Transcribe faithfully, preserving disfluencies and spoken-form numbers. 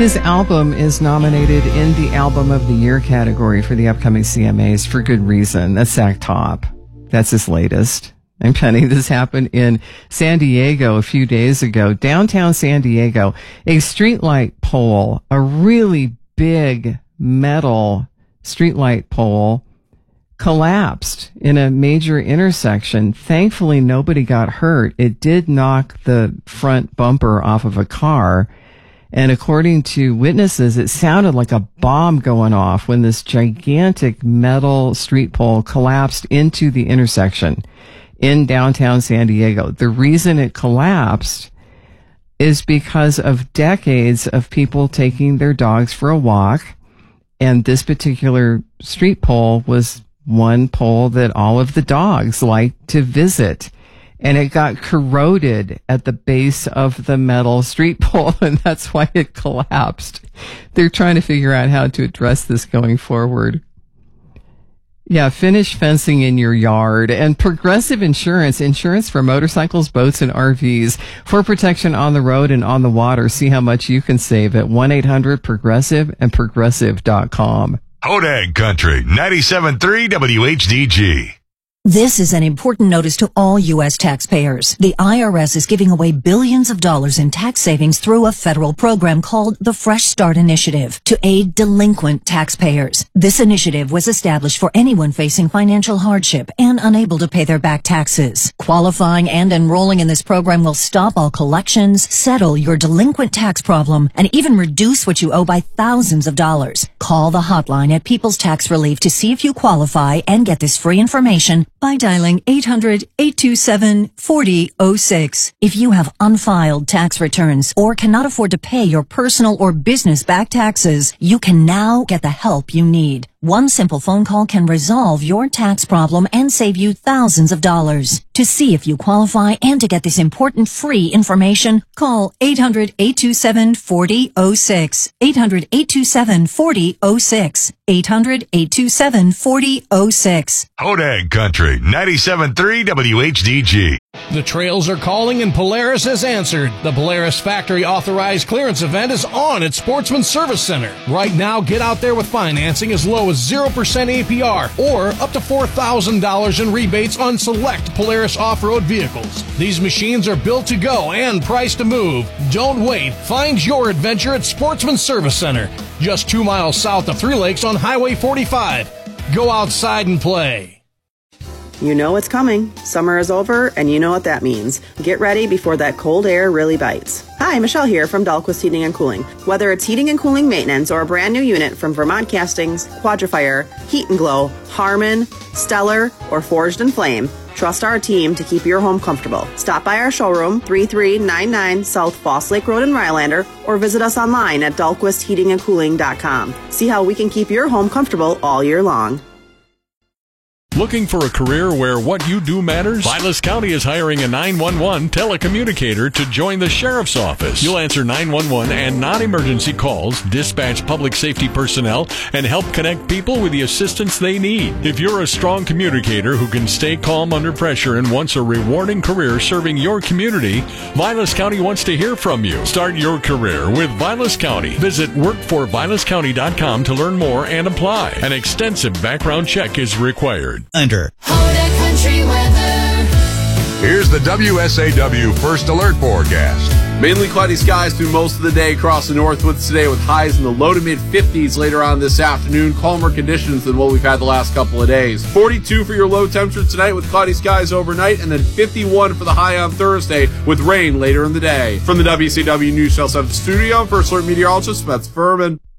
His album is nominated in the Album of the Year category for the upcoming C M As for good reason. That's Zach Top. That's his latest. I'm Penny. This happened in San Diego a few days ago. Downtown San Diego, a streetlight pole, a really big metal streetlight pole, collapsed in a major intersection. Thankfully, nobody got hurt. It did knock the front bumper off of a car. And according to witnesses, it sounded like a bomb going off when this gigantic metal street pole collapsed into the intersection in downtown San Diego. The reason it collapsed is because of decades of people taking their dogs for a walk. And this particular street pole was one pole that all of the dogs liked to visit. And it got corroded at the base of the metal street pole, and that's why it collapsed. They're trying to figure out how to address this going forward. Yeah, finish fencing in your yard. And Progressive Insurance, insurance for motorcycles, boats, and R Vs for protection on the road and on the water. See how much you can save at one eight hundred progressive and progressive dot com. Hodag Country, ninety-seven point three W H D G. This is an important notice to all U S taxpayers. The I R S is giving away billions of dollars in tax savings through a federal program called the Fresh Start Initiative to aid delinquent taxpayers. This initiative was established for anyone facing financial hardship and unable to pay their back taxes. Qualifying and enrolling in this program will stop all collections, settle your delinquent tax problem, and even reduce what you owe by thousands of dollars. Call the hotline at People's Tax Relief to see if you qualify and get this free information by dialing eight hundred, eight two seven, four zero zero six. If you have unfiled tax returns or cannot afford to pay your personal or business back taxes, you can now get the help you need. One simple phone call can resolve your tax problem and save you thousands of dollars. To see if you qualify and to get this important free information, call eight hundred, eight two seven, four zero zero six. eight hundred, eight two seven, four zero zero six. eight hundred, eight two seven, four zero zero six. Hodag Country, ninety-seven point three W H D G. The trails are calling and Polaris has answered. The Polaris Factory Authorized Clearance event is on at Sportsman Service Center. Right now, get out there with financing as low as zero percent A P R or up to four thousand dollars in rebates on select Polaris off-road vehicles. These machines are built to go and priced to move. Don't wait. Find your adventure at Sportsman Service Center, just two miles south of Three Lakes on Highway forty-five. Go outside and play. You know it's coming. Summer is over, and you know what that means. Get ready before that cold air really bites. Hi, Michelle here from Dahlquist Heating and Cooling. Whether it's heating and cooling maintenance or a brand new unit from Vermont Castings, Quadrifier, Heat and Glow, Harmon, Stellar, or Forged and Flame, trust our team to keep your home comfortable. Stop by our showroom, thirty-three ninety-nine South Foss Lake Road in Rhinelander, or visit us online at dahlquist heating and cooling dot com. See how we can keep your home comfortable all year long. Looking for a career where what you do matters? Vilas County is hiring a nine one one telecommunicator to join the sheriff's office. You'll answer nine one one and non-emergency calls, dispatch public safety personnel, and help connect people with the assistance they need. If you're a strong communicator who can stay calm under pressure and wants a rewarding career serving your community, Vilas County wants to hear from you. Start your career with Vilas County. Visit work for vilas county dot com to learn more and apply. An extensive background check is required. Under Hodag Country weather. Here's the W S A W First Alert Forecast. Mainly cloudy skies through most of the day across the Northwoods today, with highs in the low to mid fifties later on this afternoon. Calmer conditions than what we've had the last couple of days. forty-two for your low temperature tonight with cloudy skies overnight, and then fifty-one for the high on Thursday with rain later in the day. From the W C W News Channel seven studio, First Alert meteorologist Beth Furman.